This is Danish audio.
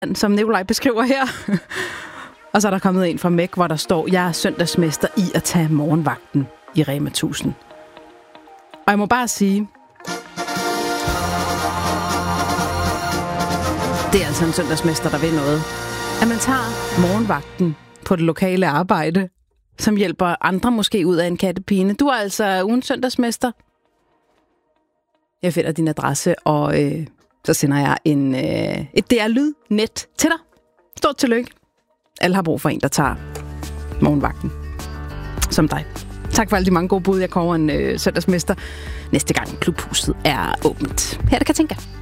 som Nikolaj beskriver her. Og så er der kommet en fra Mæk, hvor der står, jeg er søndagsmester i at tage morgenvagten i Rema 1000. Og jeg må bare sige, det er altså en søndagsmester, der ved noget. At man tager morgenvagten på det lokale arbejde, som hjælper andre måske ud af en kattepine. Du er altså ugens søndagsmester. Jeg finder din adresse, og så sender jeg et DR-lydnet til dig. Stort tillykke. Alle har brug for en, der tager morgenvagten. Som dig. Tak for alle de mange gode bud. Jeg kommer en søndagsmester næste gang Klubhuset er åbent. Her det kan tænke.